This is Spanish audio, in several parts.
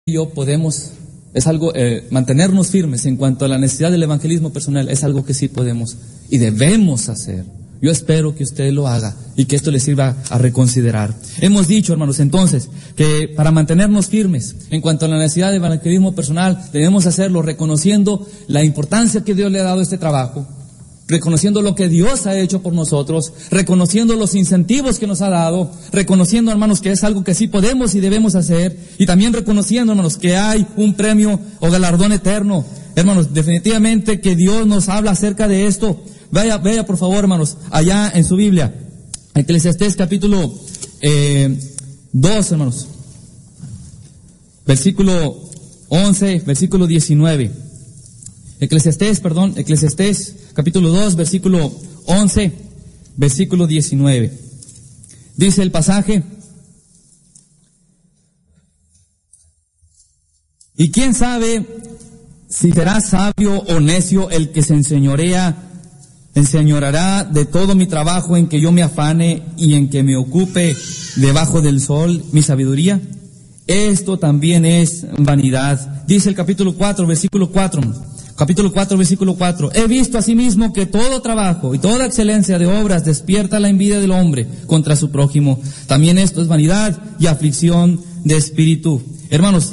yo podemos, es algo, mantenernos firmes en cuanto a la necesidad del evangelismo personal, es algo que sí podemos y debemos hacer. Yo espero que usted lo haga y que esto le sirva a reconsiderar. Hemos dicho, hermanos, entonces, que para mantenernos firmes en cuanto a la necesidad del evangelismo personal, debemos hacerlo reconociendo la importancia que Dios le ha dado a este trabajo, reconociendo lo que Dios ha hecho por nosotros, reconociendo los incentivos que nos ha dado, reconociendo, hermanos, que es algo que sí podemos y debemos hacer, y también reconociendo, hermanos, que hay un premio o galardón eterno. Hermanos, definitivamente que Dios nos habla acerca de esto. Vaya por favor, hermanos, allá en su Biblia, Eclesiastés capítulo 2, hermanos, versículo 11, versículo 19. Eclesiastés capítulo 2, versículo 11, versículo 19. Dice el pasaje: ¿y quién sabe si será sabio o necio el que se enseñoreará de todo mi trabajo en que yo me afane y en que me ocupe debajo del sol mi sabiduría? Esto también es vanidad. Dice el capítulo 4, versículo 4. Capítulo 4, versículo 4. He visto asimismo que todo trabajo y toda excelencia de obras despierta la envidia del hombre contra su prójimo. También esto es vanidad y aflicción de espíritu. Hermanos,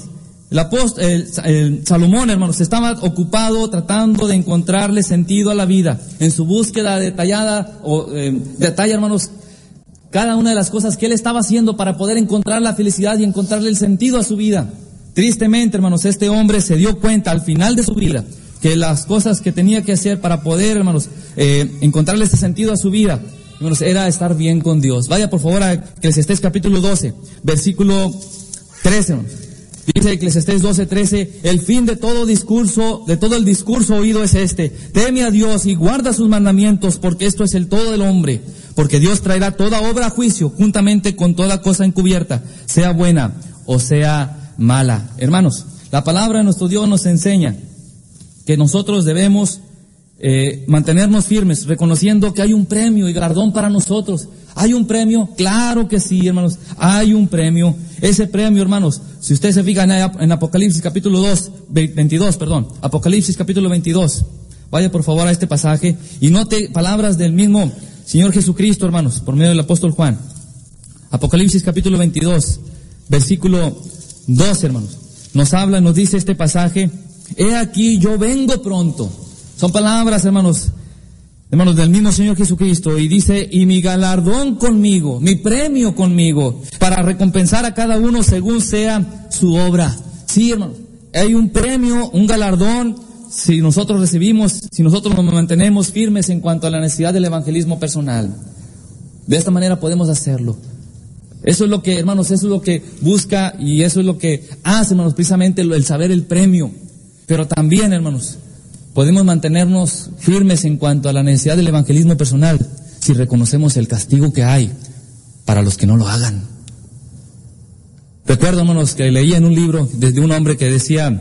el Salomón, hermanos, estaba ocupado tratando de encontrarle sentido a la vida. En su búsqueda detalla, hermanos, cada una de las cosas que él estaba haciendo para poder encontrar la felicidad y encontrarle el sentido a su vida. Tristemente, hermanos, este hombre se dio cuenta al final de su vida que las cosas que tenía que hacer para poder, hermanos, encontrarle ese sentido a su vida, hermanos, era estar bien con Dios. Vaya por favor a Eclesiastés capítulo 12, versículo 13, hermanos. Dice Eclesiastés 12:13, el fin de todo el discurso oído es este: teme a Dios y guarda sus mandamientos, porque esto es el todo del hombre. Porque Dios traerá toda obra a juicio, juntamente con toda cosa encubierta, sea buena o sea mala. Hermanos, la palabra de nuestro Dios nos enseña que nosotros debemos mantenernos firmes, reconociendo que hay un premio y galardón para nosotros. ¿Hay un premio? Claro que sí, hermanos, hay un premio. Ese premio, hermanos, si ustedes se fijan en Apocalipsis capítulo 22, Apocalipsis capítulo 22, vaya por favor a este pasaje y note palabras del mismo Señor Jesucristo, hermanos, por medio del apóstol Juan. Apocalipsis capítulo 22, versículo 12, hermanos, nos dice este pasaje: he aquí yo vengo pronto. Son palabras, hermanos, del mismo Señor Jesucristo, y dice: y mi galardón conmigo, mi premio conmigo, para recompensar a cada uno según sea su obra. Sí, hermanos, hay un premio, un galardón, si nosotros nos mantenemos firmes en cuanto a la necesidad del evangelismo personal. De esta manera podemos hacerlo. Eso es lo que, hermanos, eso es lo que busca y eso es lo que hace, hermanos, precisamente el saber el premio. Pero también, hermanos, podemos mantenernos firmes en cuanto a la necesidad del evangelismo personal si reconocemos el castigo que hay para los que no lo hagan. Recuerdo, hermanos, que leía en un libro de un hombre que decía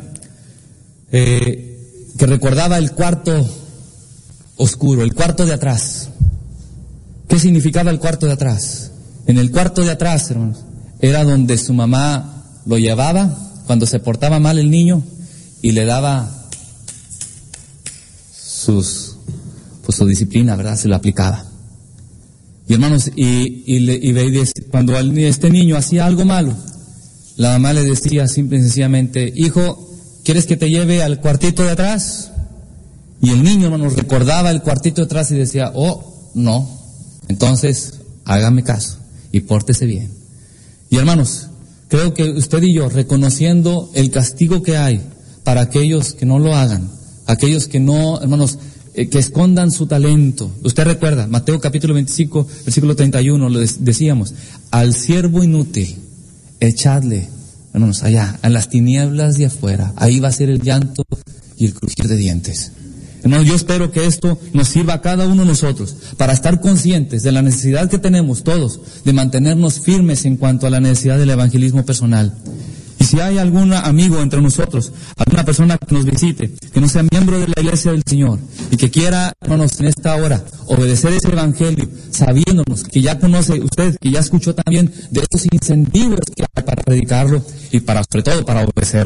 que recordaba el cuarto oscuro, el cuarto de atrás. ¿Qué significaba el cuarto de atrás? En el cuarto de atrás, hermanos, era donde su mamá lo llevaba cuando se portaba mal el niño y le daba su disciplina, ¿verdad? Se lo aplicaba. Y hermanos, cuando este niño hacía algo malo, la mamá le decía simple y sencillamente: hijo, ¿quieres que te lleve al cuartito de atrás? Y el niño, hermanos, recordaba el cuartito de atrás y decía: oh, no, entonces hágame caso y pórtese bien. Y hermanos, creo que usted y yo, reconociendo el castigo que hay para aquellos que no lo hagan, aquellos que no, hermanos, que escondan su talento. Usted recuerda, Mateo capítulo 25, versículo 31, lo decíamos: al siervo inútil, echadle, hermanos, allá, a las tinieblas de afuera. Ahí va a ser el llanto y el crujir de dientes. Hermanos, yo espero que esto nos sirva a cada uno de nosotros para estar conscientes de la necesidad que tenemos todos de mantenernos firmes en cuanto a la necesidad del evangelismo personal. Y si hay algún amigo entre nosotros, alguna persona que nos visite, que no sea miembro de la iglesia del Señor y que quiera, hermanos, en esta hora obedecer ese evangelio, sabiéndonos que ya conoce usted, que ya escuchó también de estos incentivos que hay para predicarlo y sobre todo para obedecer.